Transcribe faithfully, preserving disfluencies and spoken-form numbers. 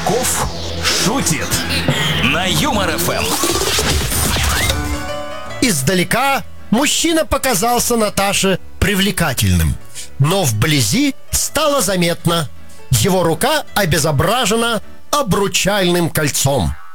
Казаков шутит на Юмор эф эм. Издалека мужчина показался Наташе привлекательным, но вблизи стало заметно: его рука обезображена обручальным кольцом.